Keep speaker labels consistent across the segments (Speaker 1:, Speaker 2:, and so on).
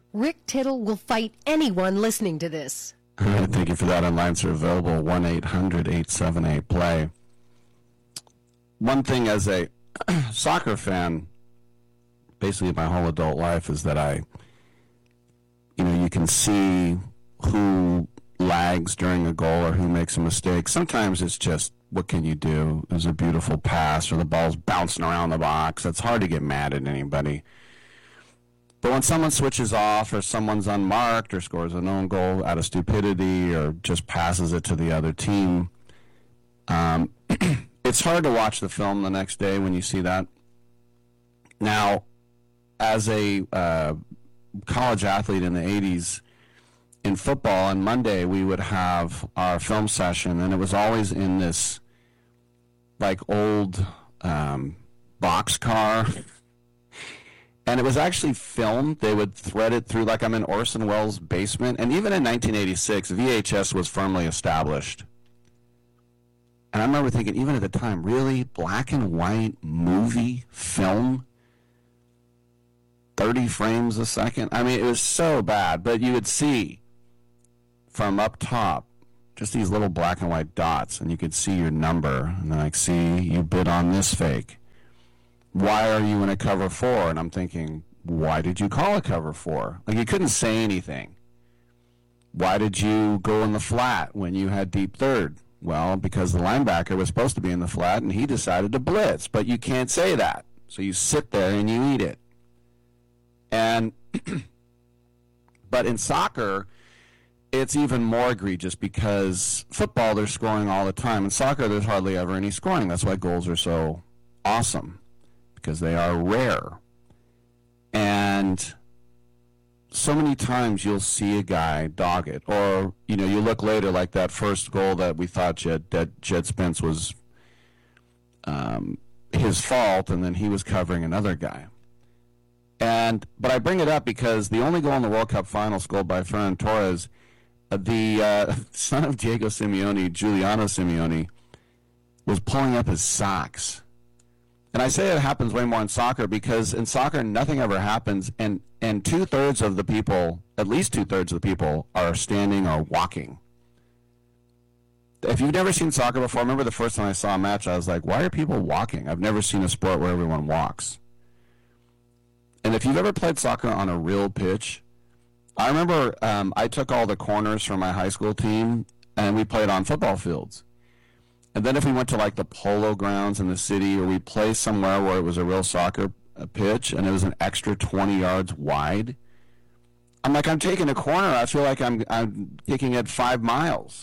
Speaker 1: Rick Tittle will fight anyone listening to this.
Speaker 2: Thank you for that. Lines are available, 1-800-878-PLAY. One thing as a soccer fan, basically my whole adult life, is that you can see who lags during a goal or who makes a mistake. Sometimes it's just, what can you do? There's a beautiful pass or the ball's bouncing around the box. It's hard to get mad at anybody. But when someone switches off or someone's unmarked or scores an own goal out of stupidity or just passes it to the other team, it's hard to watch the film the next day when you see that. Now, as a college athlete in the 80s, in football, on Monday we would have our film session, and it was always in this like old box car. And it was actually filmed. They would thread it through, like I'm in Orson Welles' basement. And even in 1986, VHS was firmly established. And I remember thinking, even at the time, really? Black and white movie film? 30 frames a second? I mean, it was so bad. But you would see from up top just these little black and white dots. And you could see your number. And then like, see, you bid on this fake. Why are you in a cover 4? And I'm thinking, why did you call a cover 4? Like, you couldn't say anything. Why did you go in the flat when you had deep third? Well, because the linebacker was supposed to be in the flat and he decided to blitz, but you can't say that. So you sit there and you eat it. And but in soccer, it's even more egregious because football, they're scoring all the time. In soccer, there's hardly ever any scoring. That's why goals are so awesome, because they are rare. And so many times you'll see a guy dog it. Or, you look later, like that first goal that we thought Jed Spence was his fault, and then he was covering another guy. But I bring it up because the only goal in the World Cup final scored by Ferran Torres, the son of Diego Simeone, Giuliano Simeone, was pulling up his socks. And I say it happens way more in soccer because in soccer nothing ever happens, and 2/3 of the people, at least 2/3 of the people, are standing or walking. If you've never seen soccer before, I remember the first time I saw a match, I was like, why are people walking? I've never seen a sport where everyone walks. And if you've ever played soccer on a real pitch, I remember I took all the corners from my high school team, and we played on football fields. And then if we went to like the polo grounds in the city, or we play somewhere where it was a real soccer pitch and it was an extra 20 yards wide, I'm like, I'm taking a corner. I feel like I'm kicking it 5 miles.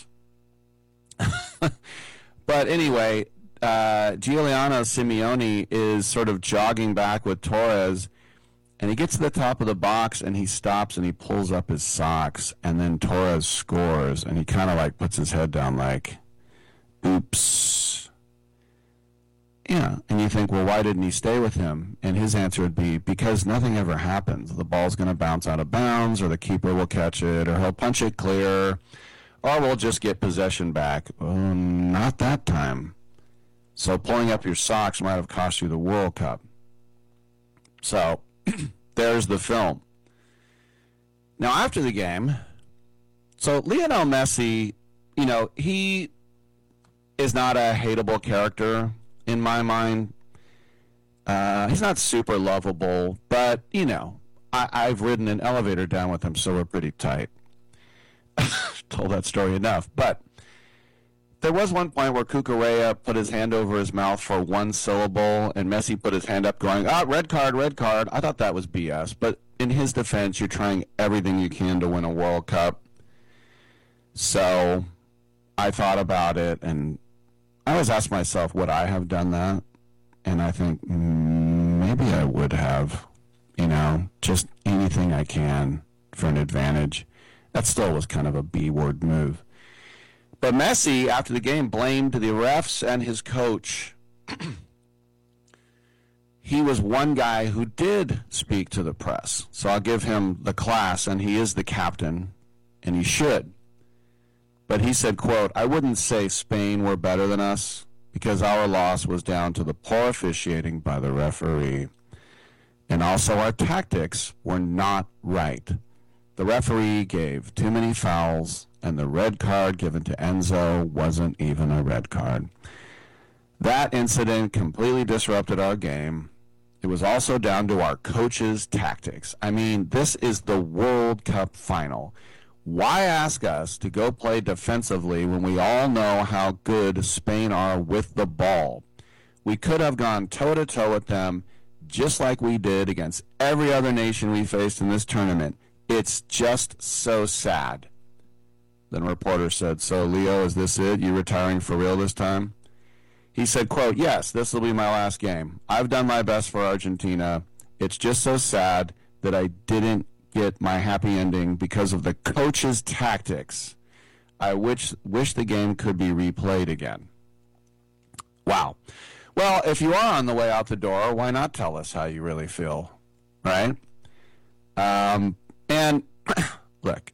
Speaker 2: But anyway, Giuliano Simeone is sort of jogging back with Torres, and he gets to the top of the box and he stops and he pulls up his socks, and then Torres scores, and he kind of like puts his head down like, oops. Yeah, and you think, well, why didn't he stay with him? And his answer would be, because nothing ever happens. The ball's going to bounce out of bounds, or the keeper will catch it, or he'll punch it clear, or we'll just get possession back. Oh, not that time. So pulling up your socks might have cost you the World Cup. So there's the film. Now, after the game, so Lionel Messi, he is not a hateable character in my mind. He's not super lovable, but, I've ridden an elevator down with him, so we're pretty tight. Told that story enough. But there was one point where Cucurella put his hand over his mouth for one syllable, and Messi put his hand up going, red card, red card. I thought that was BS. But in his defense, you're trying everything you can to win a World Cup. So I thought about it, and I always ask myself, would I have done that? And I think maybe I would have, just anything I can for an advantage. That still was kind of a B-word move. But Messi, after the game, blamed the refs and his coach. He was one guy who did speak to the press. So I'll give him the class, and he is the captain, and he should. But he said, quote, I wouldn't say Spain were better than us because our loss was down to the poor officiating by the referee. And also our tactics were not right. The referee gave too many fouls, and the red card given to Enzo wasn't even a red card. That incident completely disrupted our game. It was also down to our coach's tactics. I mean, this is the World Cup final. Why ask us to go play defensively when we all know how good Spain are with the ball? We could have gone toe-to-toe with them just like we did against every other nation we faced in this tournament. It's just so sad. Then a reporter said, "So, Leo, is this it? You retiring for real this time?" He said, quote, "Yes, this will be my last game. I've done my best for Argentina. It's just so sad that I didn't get my happy ending because of the coach's tactics. I wish the game could be replayed again." Wow. Well, if you are on the way out the door, why not tell us how you really feel, right? And look,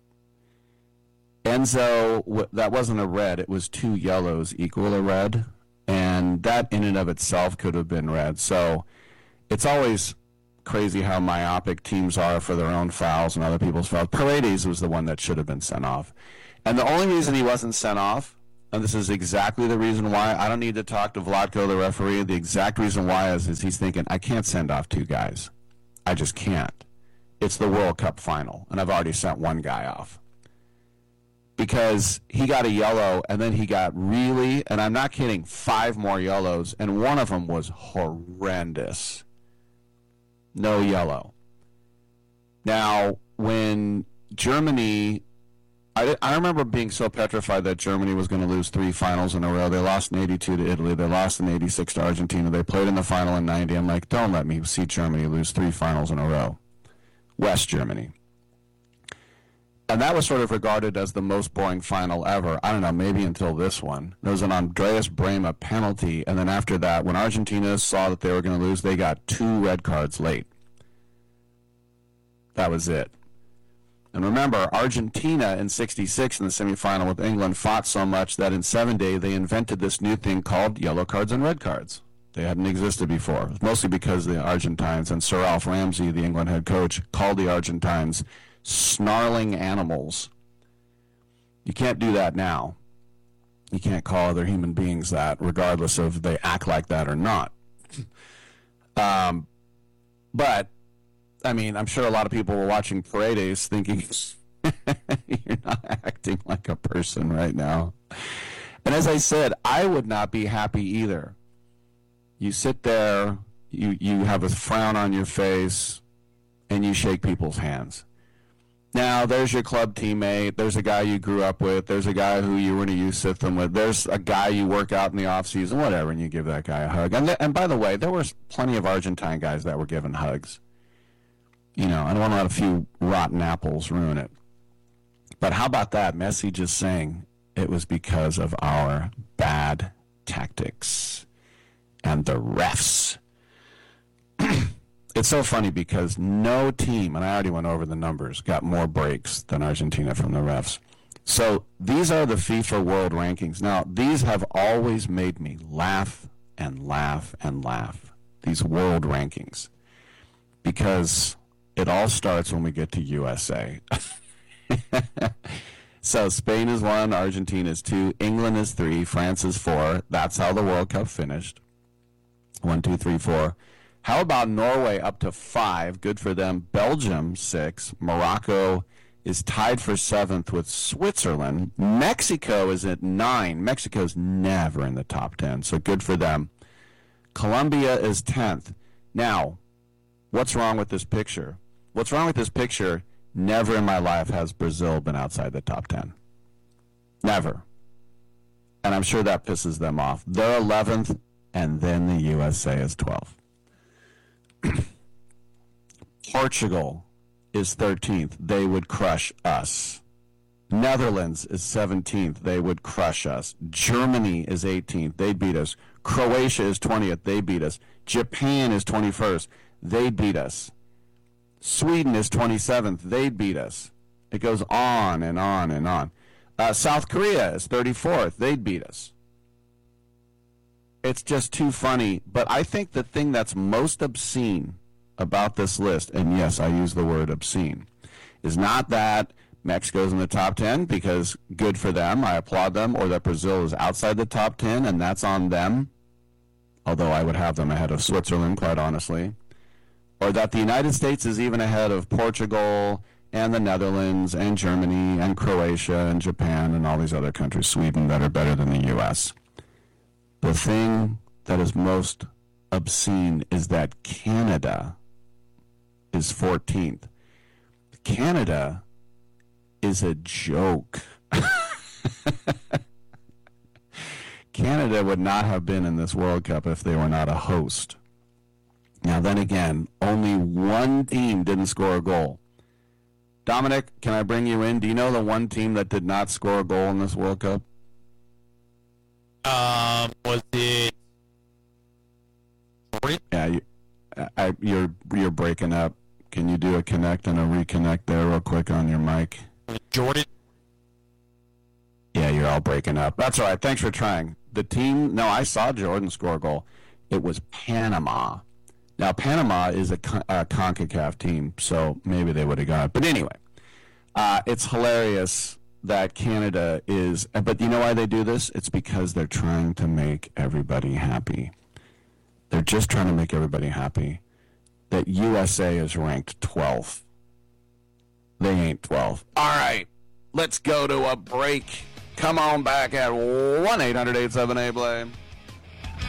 Speaker 2: Enzo, that wasn't a red. It was 2 yellows equal a red, and that in and of itself could have been red. So it's always crazy how myopic teams are for their own fouls and other people's fouls. Paredes was the one that should have been sent off. And the only reason he wasn't sent off, and this is exactly the reason why, I don't need to talk to Vlatko, the referee. The exact reason why is he's thinking, I can't send off 2 guys. I just can't. It's the World Cup final, and I've already sent 1 guy off. Because he got a yellow, and then he got really, and I'm not kidding, 5 more yellows, and one of them was horrendous. No yellow. Now, when Germany, I remember being so petrified that Germany was going to lose 3 finals in a row. They lost in 82 to Italy. They lost in 86 to Argentina. They played in the final in 90. I'm like, don't let me see Germany lose 3 finals in a row. West Germany. And that was sort of regarded as the most boring final ever. I don't know, maybe until this one. There was an Andreas Brehme penalty, and then after that, when Argentina saw that they were going to lose, they got 2 red cards late. That was it. And remember, Argentina in 66 in the semifinal with England fought so much that in 70 they invented this new thing called yellow cards and red cards. They hadn't existed before, mostly because the Argentines and Sir Alf Ramsey, the England head coach, called the Argentines snarling animals. You can't do that now. You can't call other human beings that, regardless of if they act like that or not. But, I mean, I'm sure a lot of people were watching Paredes thinking, you're not acting like a person right now. And as I said, I would not be happy either. You sit there, you have a frown on your face, and you shake people's hands. Now, there's your club teammate. There's a guy you grew up with. There's a guy who you were in a youth system with. There's a guy you work out in the off season, whatever, and you give that guy a hug. And by the way, there were plenty of Argentine guys that were given hugs. You know, I don't want to let a few rotten apples ruin it. But how about that? Messi just saying it was because of our bad tactics and the refs. It's so funny because no team, and I already went over the numbers, got more breaks than Argentina from the refs. So these are the FIFA World Rankings. Now, these have always made me laugh and laugh and laugh, these World Rankings, because it all starts when we get to USA. So Spain is 1, Argentina is 2, England is 3, France is 4. That's how the World Cup finished. 1, 2, 3, 4. How about Norway up to 5? Good for them. Belgium, 6. Morocco is tied for 7th with Switzerland. Mexico is at 9. Mexico's never in the top 10, so good for them. Colombia is 10th. Now, what's wrong with this picture? What's wrong with this picture? Never in my life has Brazil been outside the top 10. Never. And I'm sure that pisses them off. They're 11th, and then the USA is 12th. Portugal is 13th. They would crush us. Netherlands is 17th. They would crush us. Germany is 18th. They beat us. Croatia is 20th. They beat us. Japan is 21st. They beat us. Sweden is 27th. They beat us. It goes on and on and on. South Korea is 34th. They'd beat us. It's just too funny. But I think the thing that's most obscene about this list, and yes, I use the word obscene, is not that Mexico's in the top 10, because good for them, I applaud them, or that Brazil is outside the top 10, and that's on them, although I would have them ahead of Switzerland, quite honestly, or that the United States is even ahead of Portugal and the Netherlands and Germany and Croatia and Japan and all these other countries, Sweden, that are better than the U.S. The thing that is most obscene is that Canada is 14th. Canada is a joke. Canada would not have been in this World Cup if they were not a host. Now then again, only one team didn't score a goal. Dominic, can I bring you in? Do you know the one team that did not score a goal in this World Cup?
Speaker 3: Was it Jordan?
Speaker 2: Yeah, you're breaking up. Can you do a connect and a reconnect there real quick on your mic?
Speaker 3: Jordan?
Speaker 2: Yeah, you're all breaking up. That's all right. Thanks for trying. The team, no, I saw Jordan score a goal. It was Panama. Now, Panama is a CONCACAF team, so maybe they would have got it. But anyway, it's hilarious that Canada is, but you know why they do this? It's because they're trying to make everybody happy. They're just trying to make everybody happy. That USA is ranked 12th. They ain't 12. All right, let's go to a break. Come on back at 1-800-87-A-BLAME.